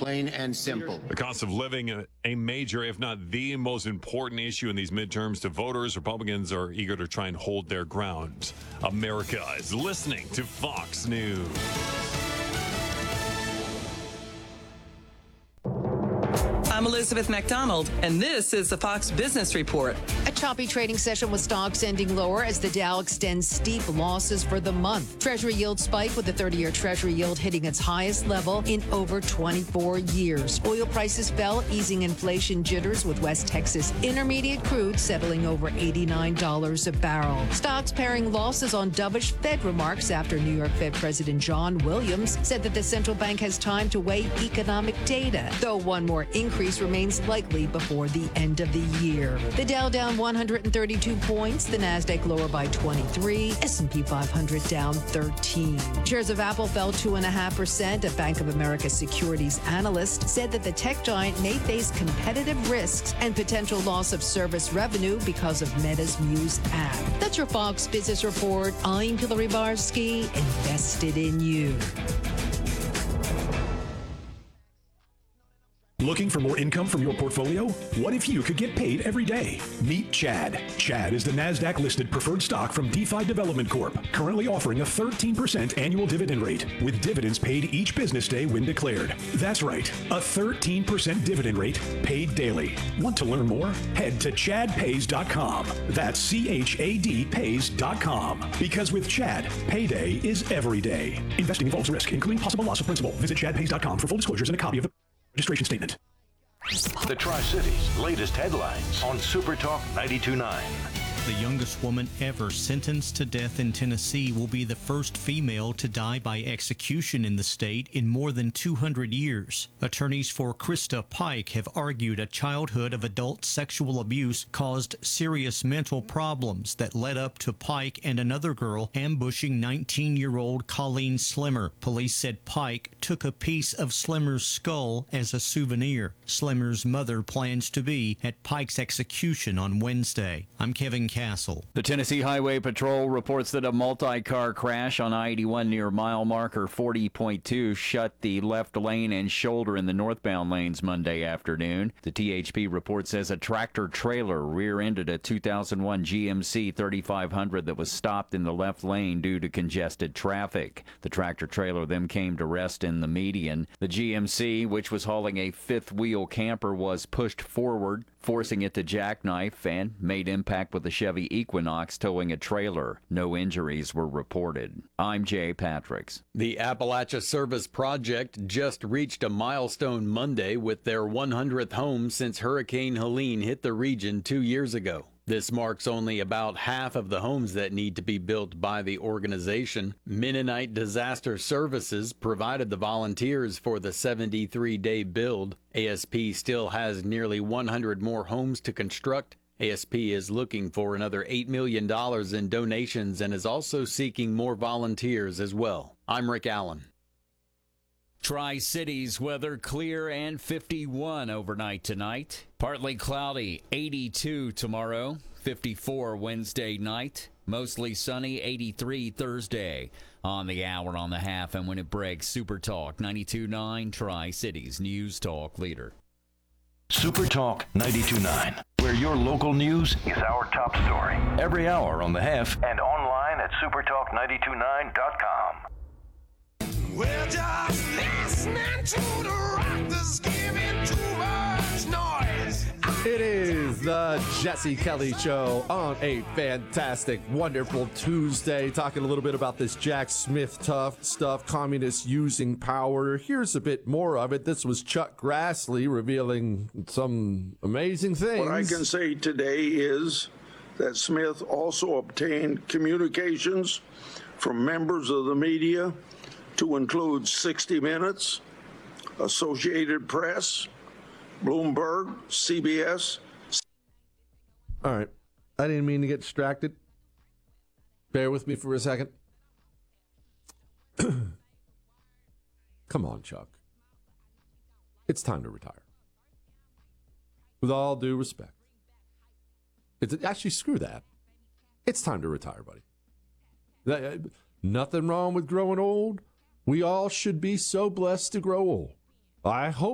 Plain and simple. The cost of living, a major, if not the most important issue in these midterms to voters. Republicans are eager to try and hold their ground. America is listening to Fox News. I'm Elizabeth McDonald, and this is the Fox Business Report. A choppy trading session with stocks ending lower as the Dow extends steep losses for the month. Treasury yield spike with the 30-year Treasury yield hitting its highest level in over 24 years. Oil prices fell, easing inflation jitters with West Texas Intermediate crude settling over $89 a barrel. Stocks paring losses on dovish Fed remarks after New York Fed President John Williams said that the central bank has time to weigh economic data, though one more increase remains likely before the end of the year. The Dow down 132 points, the Nasdaq lower by 23, S&P 500 down 13. Shares of Apple fell 2.5%. A Bank of America securities analyst said that the tech giant may face competitive risks and potential loss of service revenue because of Meta's Muse app. That's your Fox Business Report. I'm Hillary Barsky, invested in you. Looking for more income from your portfolio? What if you could get paid every day? Meet Chad. Chad is the NASDAQ-listed preferred stock from DeFi Development Corp., currently offering a 13% annual dividend rate, with dividends paid each business day when declared. That's right, a 13% dividend rate paid daily. Want to learn more? Head to chadpays.com. That's CHAD pays.com. Because with Chad, payday is every day. Investing involves risk, including possible loss of principal. Visit chadpays.com for full disclosures and a copy of the registration statement. The Tri-Cities' latest headlines on Super Talk 92.9. The youngest woman ever sentenced to death in Tennessee will be the first female to die by execution in the state in more than 200 years. Attorneys for Krista Pike have argued a childhood of adult sexual abuse caused serious mental problems that led up to Pike and another girl ambushing 19-year-old Colleen Slimmer. Police said Pike took a piece of Slimmer's skull as a souvenir. Slimmer's mother plans to be at Pike's execution on Wednesday. I'm Kevin Castle. The Tennessee Highway Patrol reports that a multi-car crash on I-81 near mile marker 40.2 shut the left lane and shoulder in the northbound lanes Monday afternoon. The THP report says a tractor-trailer rear-ended a 2001 GMC 3500 that was stopped in the left lane due to congested traffic. The tractor-trailer then came to rest in the median. The GMC, which was hauling a fifth-wheel camper, was pushed forward, forcing it to jackknife and made impact with the Chevy Equinox towing a trailer. No injuries were reported. I'm Jay Patricks. The Appalachia Service Project just reached a milestone Monday with their 100th home since Hurricane Helene hit the region 2 years ago. This marks only about half of the homes that need to be built by the organization. Mennonite Disaster Services provided the volunteers for the 73-day build. ASP still has nearly 100 more homes to construct. ASP is looking for another $8 million in donations and is also seeking more volunteers as well. I'm Rick Allen. Tri-Cities weather clear and 51 overnight tonight. Partly cloudy, 82 tomorrow, 54 Wednesday night. Mostly sunny, 83 Thursday. On the hour, on the half, and when it breaks, Super Talk 92.9, Tri-Cities News Talk leader. Super Talk 92.9, where your local news is our top story. Every hour on the half and online at supertalk929.com. We're just listening to the rock that's giving too much noise. It is the Jesse Kelly Show on a fantastic, wonderful Tuesday, talking a little bit about this Jack Smith tough stuff, communists using power. Here's a bit more of it. This was Chuck Grassley revealing some amazing things. What I can say today is that Smith also obtained communications from members of the media, to include 60 Minutes, Associated Press, Bloomberg, CBS. All right. I didn't mean to get distracted. Bear with me for a second. Come on, Chuck. It's time to retire. With all due respect. Actually, screw that. It's time to retire, buddy. Nothing wrong with growing old. We all should be so blessed to grow old. I hope